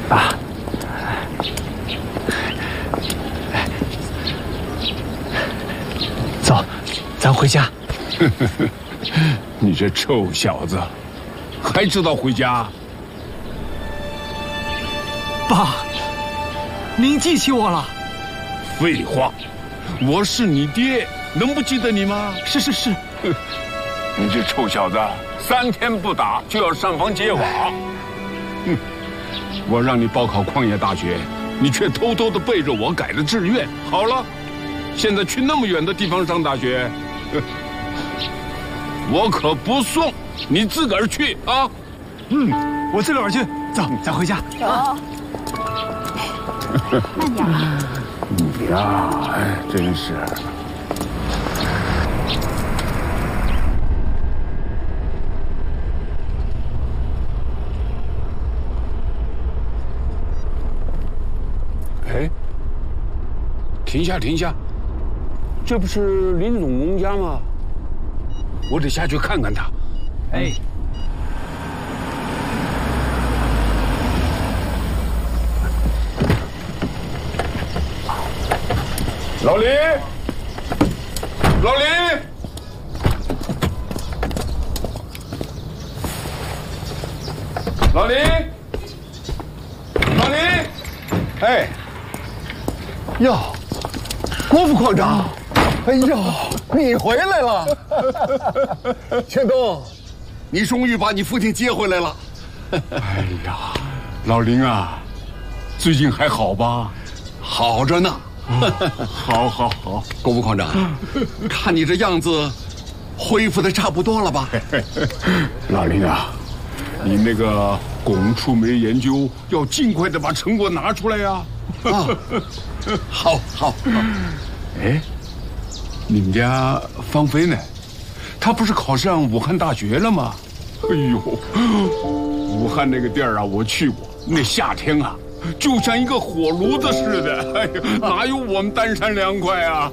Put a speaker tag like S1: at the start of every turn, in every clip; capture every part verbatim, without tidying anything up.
S1: 爸，走，咱回家。
S2: 你这臭小子，还知道回家？
S1: 爸，您记起我了？
S2: 废话，我是你爹，能不记得你吗？
S1: 是是是。
S2: 你这臭小子，三天不打就要上房揭瓦。哼！我让你报考矿业大学，你却偷偷的背着我改了志愿。好了，现在去那么远的地方上大学，我可不送，你自个儿去啊！
S1: 嗯，我自个儿去。走，咱回家。
S3: 走。慢点。
S2: 你呀，哎，真是。哎，停下，停下！这不是林总工家吗？我得下去看看他。
S1: 哎。
S2: 老李，老李，老李，老李，
S4: 哎，哟，郭副矿长，哎呦，你回来了，庆东，你终于把你父亲接回来了。
S2: 哎呀，老林啊，最近还好吧？
S4: 好着呢。
S2: 好，好，好，
S4: 郭副矿长，看你这样子，恢复的差不多了吧？
S2: 老林啊，你那个汞触酶研究要尽快的把成果拿出来呀！
S4: 啊，好，好，好。
S2: 哎，你们家芳菲呢？她不是考上武汉大学了吗？哎呦，武汉那个地儿啊，我去过，那夏天啊。就像一个火炉子似的，哎呀，哪有我们丹山凉快啊！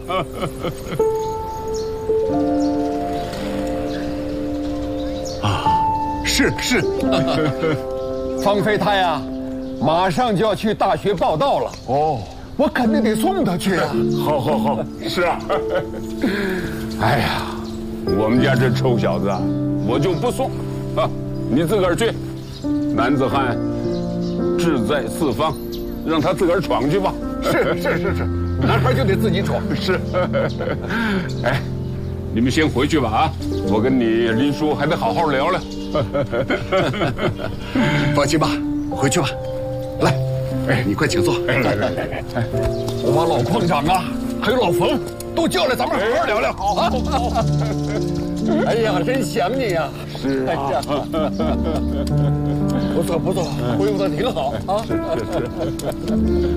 S4: 啊，是是，芳菲她呀，马上就要去大学报到了。哦，我肯定得送她去啊。
S2: 好，好，好，是啊。哎呀，我们家这臭小子，我就不送啊，你自个儿去。男子汉。志在四方，让他自个儿闯去吧。
S4: 是是是是，男孩就得自己闯。
S2: 是。哎，你们先回去吧啊！我跟你林叔还得好好聊聊。
S4: 放心吧，回去吧。来，哎，你快请坐。
S2: 来来来来来，
S4: 我把老矿长啊，还有老冯都叫来，咱们好好聊聊。好啊。哎呀，真想你呀！
S2: 是啊。
S4: 不错不错，恢复的挺好啊！
S2: 是是是。